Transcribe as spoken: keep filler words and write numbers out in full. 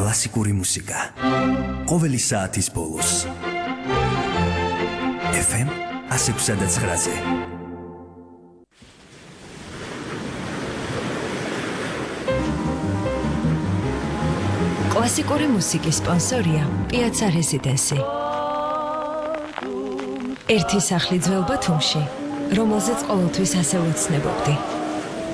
კლასიკური მუსიკა. ყოველი საათის ბოლოს. ეფ ემ one oh six point nine-ზე. კლასიკური მუსიკის სპონსორია Piazza Residency. ერთი სახლი ძველ ბათუმში, რომელზეც ყოველთვის ასე ვეცნებობდი.